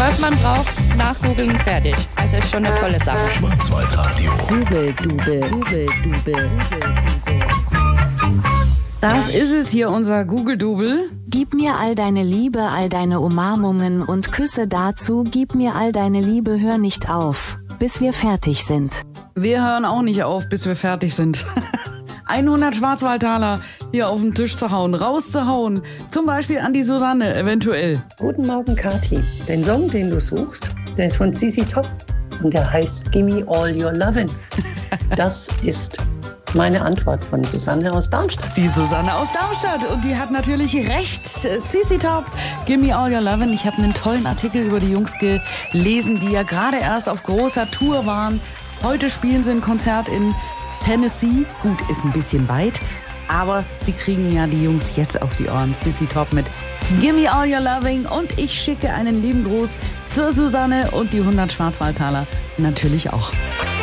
Was man braucht, nachgoogeln, fertig. Also ist schon eine tolle Sache. Schwarzwaldradio. Google-Dubel. Das ist es hier, unser Google-Dubel. Gib mir all deine Liebe, all deine Umarmungen und Küsse dazu. Gib mir all deine Liebe, hör nicht auf, bis wir fertig sind. Wir hören auch nicht auf, bis wir fertig sind. 100 Schwarzwaldtaler hier auf den Tisch zu hauen, rauszuhauen. Zum Beispiel an die Susanne, eventuell. Guten Morgen, Kathi. Den Song, den du suchst, der ist von ZZ Top und der heißt Gimme All Your Lovin'. Das ist meine Antwort von Susanne aus Darmstadt. Die Susanne aus Darmstadt. Und die hat natürlich recht. ZZ Top, Gimme All Your Lovin'. Ich habe einen tollen Artikel über die Jungs gelesen, die ja gerade erst auf großer Tour waren. Heute spielen sie ein Konzert in Tennessee. Gut, ist ein bisschen weit. Aber sie kriegen ja die Jungs jetzt auf die Ohren. ZZ Top mit Gimme All Your Loving. Und ich schicke einen lieben Gruß zur Susanne und die 100 Schwarzwaldtaler natürlich auch.